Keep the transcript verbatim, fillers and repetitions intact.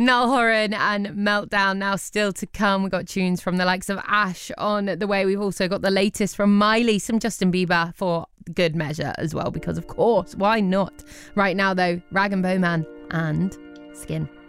Niall Horan and Meltdown now still to come. We've got tunes from the likes of Ash on the way. We've also got the latest from Miley, some Justin Bieber for good measure as well, because of course, why not? Right now though, Rag and Bowman and Skin.